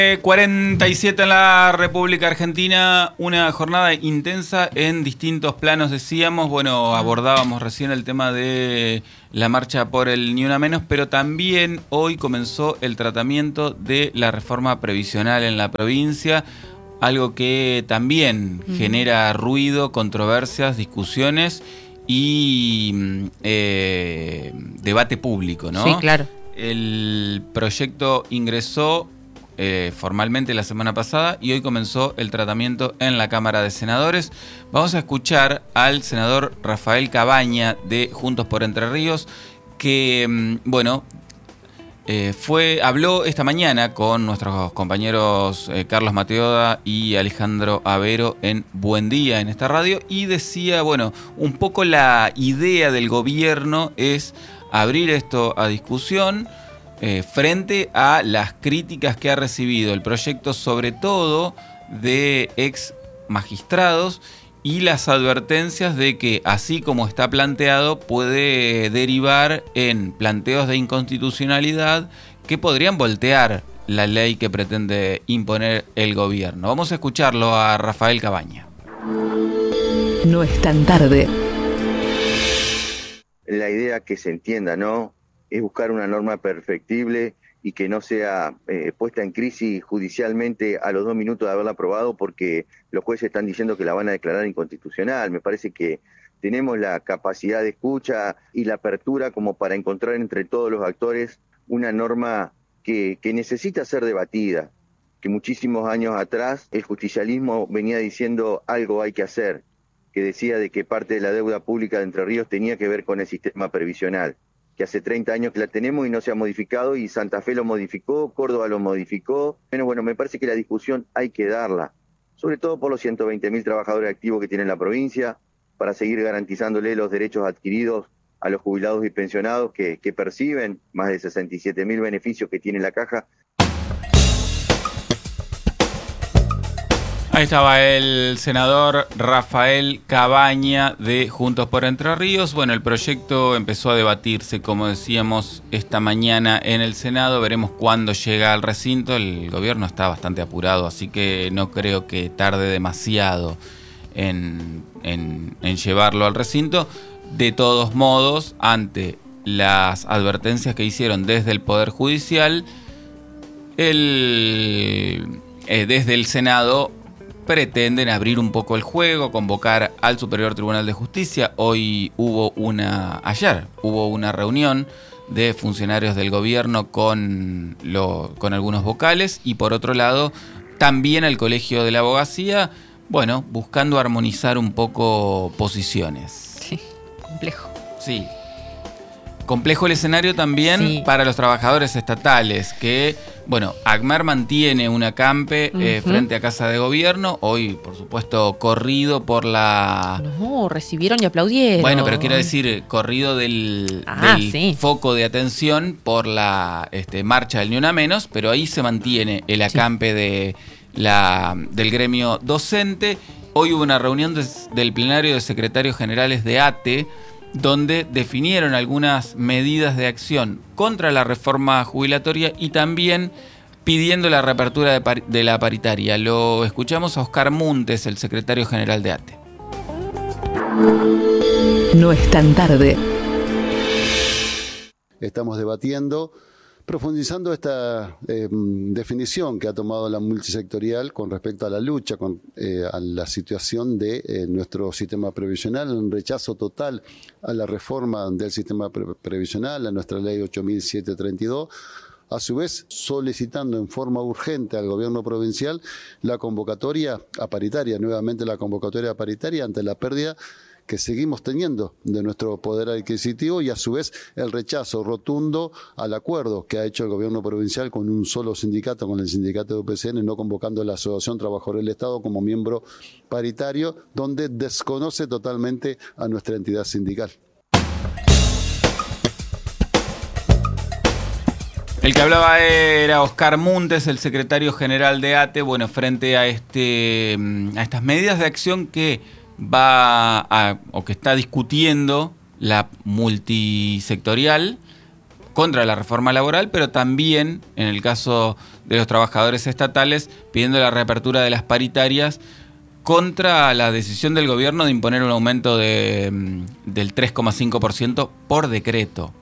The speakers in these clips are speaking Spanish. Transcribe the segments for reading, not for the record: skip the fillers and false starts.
47 en la República Argentina, una jornada intensa en distintos planos, decíamos. Bueno, abordábamos recién el tema de la marcha por el Ni Una Menos, pero también hoy comenzó el tratamiento de la reforma previsional en la provincia, algo que también genera ruido, controversias, discusiones y debate público, ¿no? Sí, claro. El proyecto ingresó formalmente la semana pasada y hoy comenzó el tratamiento en la Cámara de Senadores. Vamos a escuchar al senador Rafael Cabaña de Juntos por Entre Ríos, que, habló esta mañana con nuestros compañeros Carlos Mateoda y Alejandro Avero en Buen Día en esta radio, y decía, un poco la idea del gobierno es abrir esto a discusión frente a las críticas que ha recibido el proyecto, sobre todo de ex magistrados, y las advertencias de que, así como está planteado, puede derivar en planteos de inconstitucionalidad que podrían voltear la ley que pretende imponer el gobierno. Vamos a escucharlo a Rafael Cabaña. No es tan tarde. La idea que se entienda, ¿no?, es buscar una norma perfectible y que no sea puesta en crisis judicialmente a los 2 minutos de haberla aprobado, porque los jueces están diciendo que la van a declarar inconstitucional. Me parece que tenemos la capacidad de escucha y la apertura como para encontrar entre todos los actores una norma que necesita ser debatida, que muchísimos años atrás el justicialismo venía diciendo algo hay que hacer, que decía de que parte de la deuda pública de Entre Ríos tenía que ver con el sistema previsional, que hace 30 años que la tenemos y no se ha modificado, y Santa Fe lo modificó, Córdoba lo modificó. Bueno, me parece que la discusión hay que darla, sobre todo por los 120.000 trabajadores activos que tiene la provincia, para seguir garantizándole los derechos adquiridos a los jubilados y pensionados que perciben más de 67.000 beneficios que tiene la caja. Ahí estaba el senador Rafael Cabaña de Juntos por Entre Ríos. El proyecto empezó a debatirse, como decíamos, esta mañana en el Senado. Veremos cuándo llega al recinto. El gobierno está bastante apurado, así que no creo que tarde demasiado en llevarlo al recinto. De todos modos, ante las advertencias que hicieron desde el Poder Judicial, desde el Senado pretenden abrir un poco el juego, convocar al Superior Tribunal de Justicia. Ayer hubo una reunión de funcionarios del gobierno con algunos vocales, y por otro lado también al Colegio de la Abogacía, buscando armonizar un poco posiciones. Sí, complejo. Sí. Complejo el escenario también para los trabajadores estatales, que, ACMAR mantiene un acampe frente a Casa de Gobierno, hoy, por supuesto, corrido por la... No, recibieron y aplaudieron. Pero quiero decir, corrido del foco de atención por la marcha del Ni Una Menos, pero ahí se mantiene el acampe del gremio docente. Hoy hubo una reunión del plenario de secretarios generales de ATE, donde definieron algunas medidas de acción contra la reforma jubilatoria y también pidiendo la reapertura de la paritaria. Lo escuchamos a Oscar Muntes, el secretario general de ATE. No es tan tarde. Estamos debatiendo, profundizando esta definición que ha tomado la multisectorial con respecto a la lucha, a la situación de nuestro sistema previsional, un rechazo total a la reforma del sistema previsional, a nuestra ley 8.732, a su vez solicitando en forma urgente al gobierno provincial la convocatoria a paritaria, nuevamente la convocatoria a paritaria ante la pérdida que seguimos teniendo de nuestro poder adquisitivo, y a su vez el rechazo rotundo al acuerdo que ha hecho el gobierno provincial con un solo sindicato, con el sindicato de UPCN, no convocando a la Asociación Trabajadores del Estado como miembro paritario, donde desconoce totalmente a nuestra entidad sindical. El que hablaba era Oscar Muntes, el secretario general de ATE, frente a estas medidas de acción que que está discutiendo la multisectorial contra la reforma laboral, pero también en el caso de los trabajadores estatales pidiendo la reapertura de las paritarias contra la decisión del gobierno de imponer un aumento del 3,5% por decreto.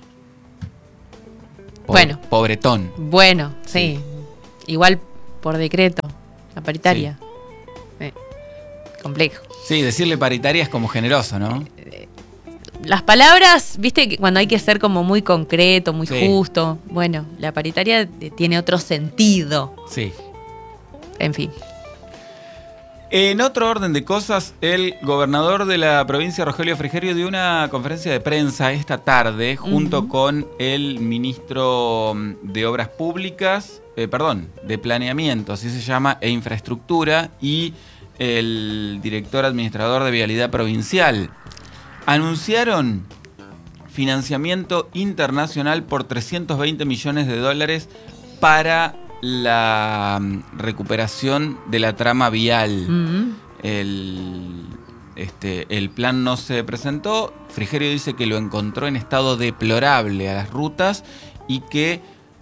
Bueno. Pobretón. Bueno, sí. Igual por decreto, la paritaria. Complejo. Sí, decirle paritaria es como generoso, ¿no? Las palabras, viste, que cuando hay que ser como muy concreto, muy justo. Bueno, la paritaria tiene otro sentido. Sí. En fin. En otro orden de cosas, el gobernador de la provincia, Rogelio Frigerio, dio una conferencia de prensa esta tarde junto con el ministro de Obras Públicas, de Planeamiento, así se llama, e Infraestructura, y el director administrador de Vialidad Provincial. Anunciaron financiamiento internacional por $320 millones para la recuperación de la trama vial. El plan no se presentó. Frigerio dice que lo encontró en estado deplorable a las rutas y que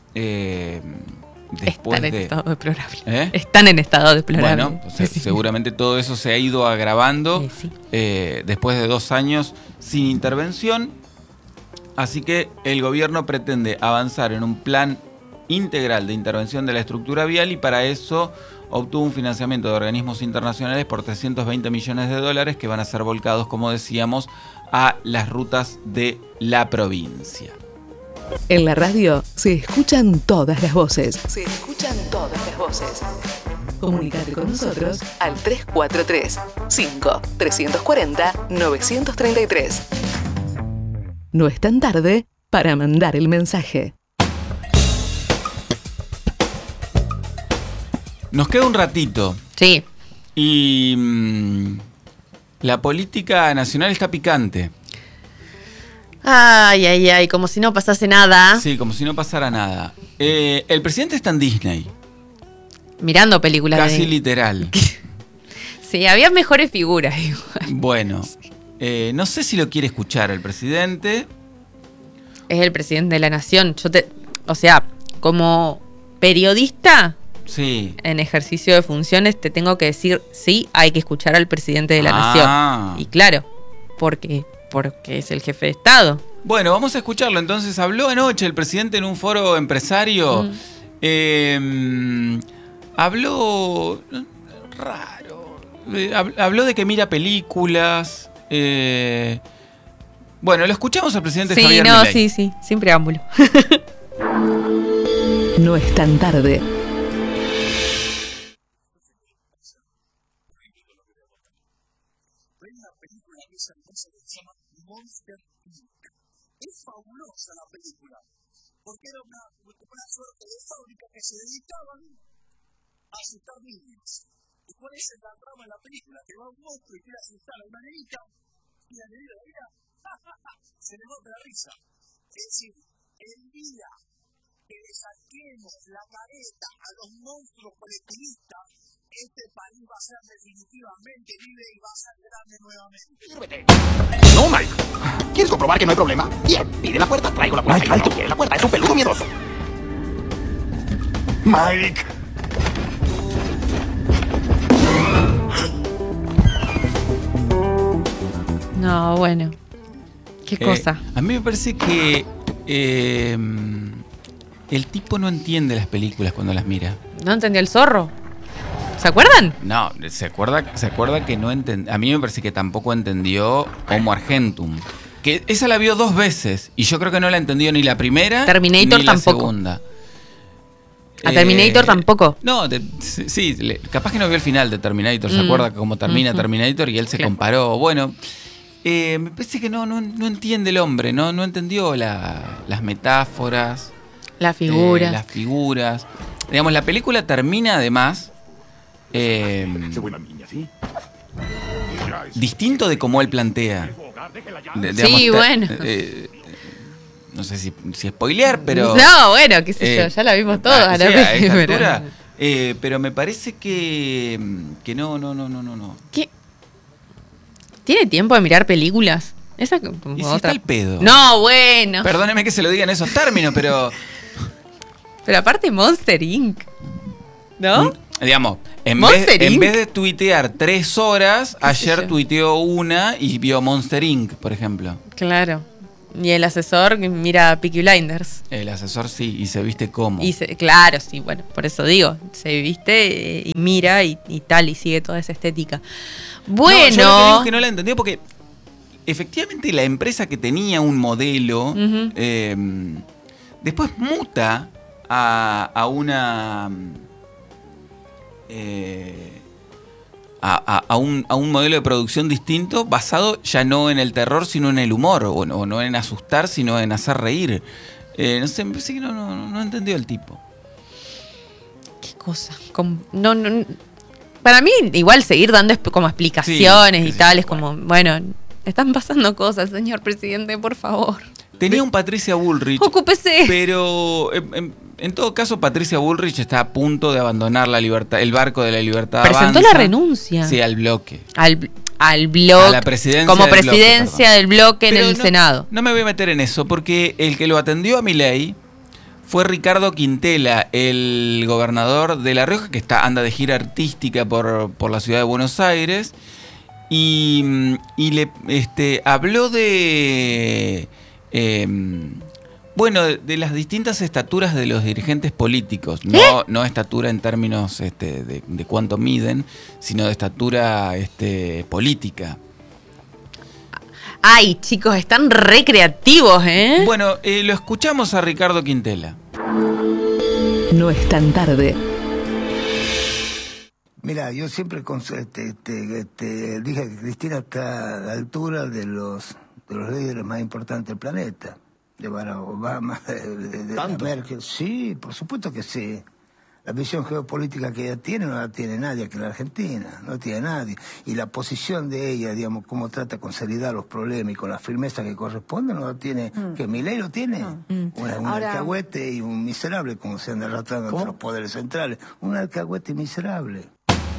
después Están en estado deplorable. ¿Eh? Están en estado deplorable. Bueno, pues, seguramente todo eso se ha ido agravando después de 2 años sin intervención. Así que el gobierno pretende avanzar en un plan integral de intervención de la estructura vial y para eso obtuvo un financiamiento de organismos internacionales por $320 millones que van a ser volcados, como decíamos, a las rutas de la provincia. En la radio se escuchan todas las voces. Se escuchan todas las voces. Comunícate con nosotros al 343-5-340-933. No es tan tarde para mandar el mensaje. Nos queda un ratito. Sí. Y la política nacional está picante. Ay, como si no pasase nada. Sí, como si no pasara nada. El presidente está en Disney. Mirando películas. Casi literal. Sí, había mejores figuras igual. Bueno, no sé si lo quiere escuchar el presidente. Es el presidente de la nación. O sea, como periodista, sí, en ejercicio de funciones, te tengo que decir, sí, hay que escuchar al presidente de la nación. Y claro, porque es el jefe de Estado. Bueno, vamos a escucharlo. Entonces, habló anoche el presidente en un foro empresario. Habló raro. Habló de que mira películas. Bueno, lo escuchamos al presidente Javier Milei. Sí, sin preámbulo. No es tan tarde. Es fabulosa la película, porque era una suerte de fábrica que se dedicaban a asustar niños. ¿Y cuál es la trama de la película? Que va un monstruo y quiere asustar a una nenita, y la nenita mira, se le nota la risa. Es decir, el día que le saquemos la careta a los monstruos colectivistas, este país va a ser definitivamente libre y va a ser grande nuevamente. ¡Sírvete! No, Mike. ¿Quieres comprobar que no hay problema? Bien, pide la puerta, traigo la puerta. Mike, alto. Quiere la puerta, es un peludo miedoso. Mike. No, bueno. ¿Qué cosa? A mí me parece que el tipo no entiende las películas cuando las mira. ¿No entendió el zorro? ¿Se acuerdan? No, se acuerda que no entendió. A mí me parece que tampoco entendió Homo Argentum. Que esa la vio 2 veces y yo creo que no la entendió ni la primera Terminator ni la tampoco. Segunda. A Terminator tampoco. No, sí, capaz que no vio el final de Terminator. Se acuerda cómo termina Terminator y él se comparó. Bueno, me parece que no entiende el hombre, no entendió las metáforas. Las figuras. Las figuras. Digamos, la película termina además distinto de cómo él plantea. Sí, bueno. No sé si spoilear, pero... No, bueno, qué sé yo, ya la vimos toda. Sí, a esta altura, pero me parece que no. ¿Qué? ¿Tiene tiempo de mirar películas? Esa ¿Y si está el pedo? No, bueno. Perdóneme que se lo diga en esos términos, pero... Pero aparte Monster Inc., ¿no? Digamos, en vez de tuitear 3 horas, ayer tuiteó 1 y vio Monster Inc., por ejemplo. Claro. Y el asesor mira Peaky Blinders. El asesor sí, y se viste como. Claro, sí, bueno, por eso digo, se viste y mira y tal, y sigue toda esa estética. Bueno. No, yo lo que digo es que no la entendió porque efectivamente la empresa que tenía un modelo, después muta a una... a un modelo de producción distinto, basado ya no en el terror, sino en el humor, o no en asustar, sino en hacer reír. No sé, me parece que no entendió el tipo. ¿Qué cosa? No, para mí, igual seguir dando como explicaciones y tal, es como, bueno, están pasando cosas, señor presidente, por favor. Tenía un Patricia Bullrich. ¡Ocúpese! Pero en todo caso, Patricia Bullrich está a punto de abandonar la libertad, el barco de la libertad. Presentó la renuncia. Sí, al bloque. Al bloque. A la presidencia como presidencia del bloque en el Senado. No me voy a meter en eso, porque el que lo atendió a Milei fue Ricardo Quintela, el gobernador de La Rioja, que anda de gira artística por la ciudad de Buenos Aires. Y le habló de... de las distintas estaturas de los dirigentes políticos, no estatura en términos de cuánto miden, sino de estatura política. Ay, chicos, están re creativos, ¿eh? Bueno, lo escuchamos a Ricardo Quintela. No es tan tarde. Mira, yo siempre dije que Cristina está a la altura de los líderes más importantes del planeta, de Barack Obama, de Merkel. Sí, por supuesto que sí. La visión geopolítica que ella tiene no la tiene nadie aquí en la Argentina, no tiene nadie. Y la posición de ella, digamos, cómo trata de consolidar los problemas y con la firmeza que corresponde, no la tiene, que Milei lo tiene. Un alcahuete y un miserable, como se anda arrastrando entre los poderes centrales. Un alcahuete miserable.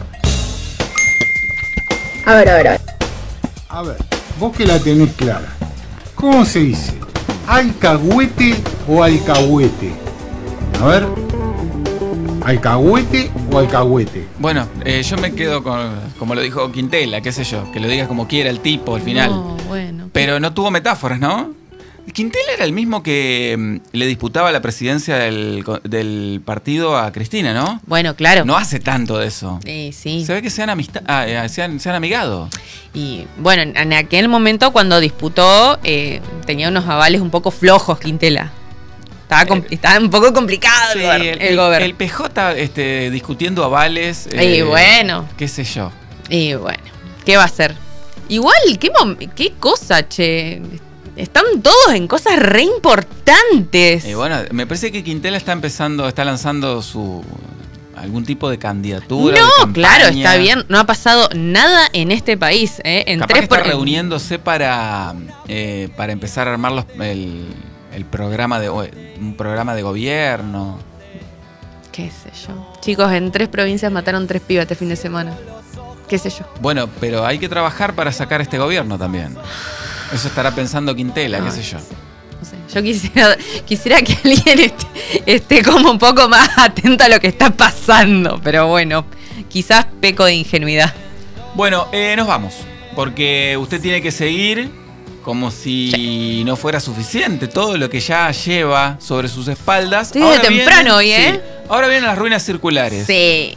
A ver. A ver, vos que la tenés clara. ¿Cómo se dice? ¿Alcahuete o alcahuete? A ver. ¿Alcahuete o alcahuete? Bueno, yo me quedo con, como lo dijo Quintela, qué sé yo, que lo digas como quiera el tipo al final. No, bueno. Pero no tuvo metáforas, ¿no? Quintela era el mismo que le disputaba la presidencia del partido a Cristina, ¿no? Bueno, claro. No hace tanto de eso. Sí. Se ve que se han amigado. Y bueno, en aquel momento cuando disputó, tenía unos avales un poco flojos Quintela. Estaba un poco complicado el gobierno. El PJ discutiendo avales. Y bueno. Qué sé yo. Y bueno, ¿qué va a hacer? Igual, qué cosa, che. Están todos en cosas re importantes. Bueno, me parece que Quintela está lanzando algún tipo de candidatura. No, claro, está bien. No ha pasado nada en este país. Capaz que está reuniéndose para empezar a armar un programa de gobierno. Qué sé yo. Chicos, en 3 provincias mataron 3 pibas este fin de semana. Qué sé yo. Bueno, pero hay que trabajar para sacar este gobierno también. Eso estará pensando Quintela, qué sé yo. No sé. Yo quisiera que alguien esté como un poco más atento a lo que está pasando. Pero bueno, quizás peco de ingenuidad. Bueno, nos vamos. Porque usted tiene que seguir como si no fuera suficiente todo lo que ya lleva sobre sus espaldas. Estoy de temprano hoy, ¿eh? Sí, ahora vienen las ruinas circulares. Sí.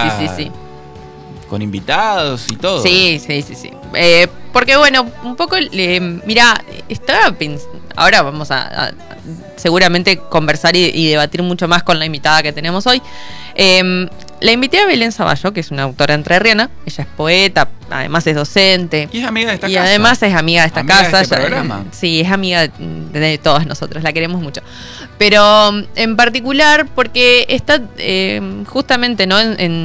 Con invitados y todo. Sí. Porque bueno, un poco, mira, estaba pensando, ahora vamos a seguramente conversar y debatir mucho más con la invitada que tenemos hoy. La invité a Belén Zavallo, que es una autora entrerriana. Ella es poeta, además es docente. Y es amiga de esta casa. Y además es amiga de esta casa. De este programa. Sí, es amiga de todas nosotros, la queremos mucho. Pero en particular porque está justamente, ¿no?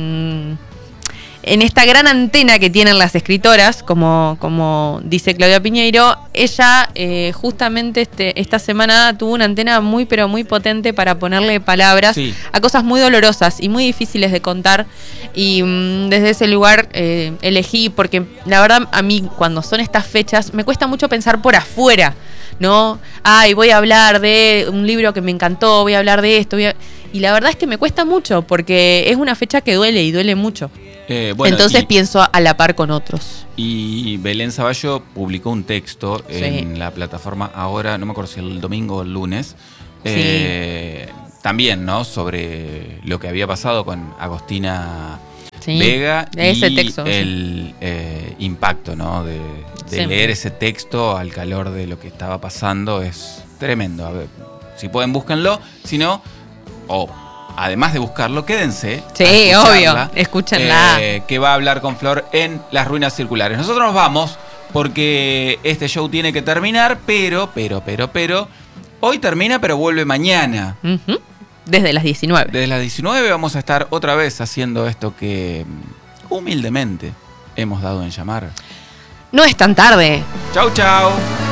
En esta gran antena que tienen las escritoras, como dice Claudia Piñeiro, ella justamente esta semana tuvo una antena muy pero muy potente para ponerle palabras a cosas muy dolorosas y muy difíciles de contar. Y desde ese lugar elegí, porque la verdad a mí cuando son estas fechas me cuesta mucho pensar por afuera, ¿no? Voy a hablar de un libro que me encantó, voy a hablar de esto, y la verdad es que me cuesta mucho porque es una fecha que duele y duele mucho. Bueno, entonces pienso a la par con otros. Y Belén Zavallo publicó un texto en la plataforma ahora, no me acuerdo si el domingo o el lunes, también, ¿no? Sobre lo que había pasado con Agostina Vega ese y texto, el impacto, ¿no? De leer ese texto al calor de lo que estaba pasando es tremendo. A ver, si pueden, búsquenlo. Si no, además de buscarlo, quédense. Sí, obvio, escúchenla. Que va a hablar con Flor en Las Ruinas Circulares. Nosotros nos vamos porque este show tiene que terminar, pero hoy termina, pero vuelve mañana. Uh-huh. Desde las 19. Desde las 19 vamos a estar otra vez haciendo esto que humildemente hemos dado en llamar. No es tan tarde. Chau, chau.